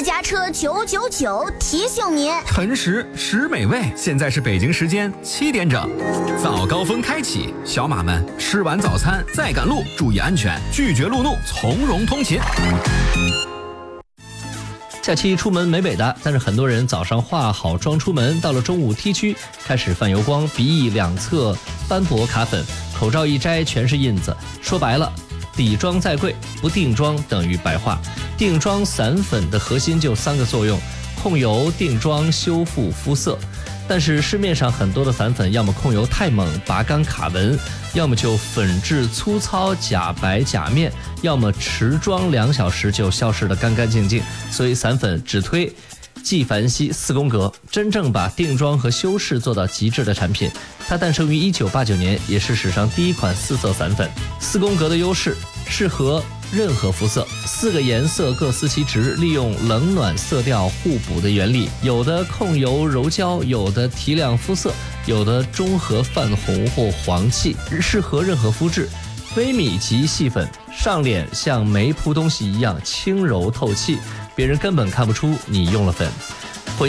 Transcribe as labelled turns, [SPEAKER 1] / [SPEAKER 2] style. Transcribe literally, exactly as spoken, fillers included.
[SPEAKER 1] 私家车九九九提醒您：
[SPEAKER 2] 诚实实美味。现在是北京时间七点整，早高峰开启，小马们吃完早餐再赶路，注意安全，拒绝路怒，从容通勤。
[SPEAKER 3] 假期出门美美的，但是很多人早上化好妆出门，到了中午 T 区开始泛油光，鼻翼两侧斑驳卡粉，口罩一摘全是印子。说白了，底妆再贵，不定妆等于白化。定妆散粉的核心就三个作用：控油、定妆、修复肤色。但是市面上很多的散粉，要么控油太猛拔干卡纹，要么就粉质粗糙假白假面，要么持妆两小时就消失得干干净净。所以散粉只推纪梵希四宫格，真正把定妆和修饰做到极致的产品。它诞生于一九八九年，也是史上第一款四色散粉。四宫格的优势，适合任何肤色，四个颜色各司其职，利用冷暖色调互补的原理，有的控油柔焦，有的提亮肤色，有的中和泛红或黄气，适合任何肤质。微米级细粉，上脸像没铺东西一样轻柔透气，别人根本看不出你用了粉。